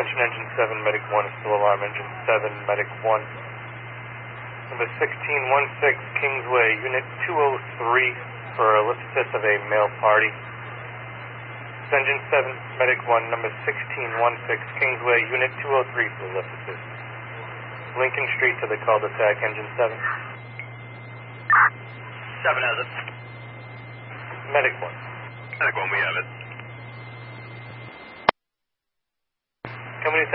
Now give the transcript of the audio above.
Attention Engine 7, Medic 1 is still alarm. Engine 7, Medic 1. Number 1616, Kingsway, Unit 203 for a lift assist of a male party. Engine 7, Medic 1, number 1616, Kingsway, Unit 203 for a lift assist. Lincoln Street to the cul-de-sac, Engine 7. 7 has it. Medic 1. Medic 1, we have it. Company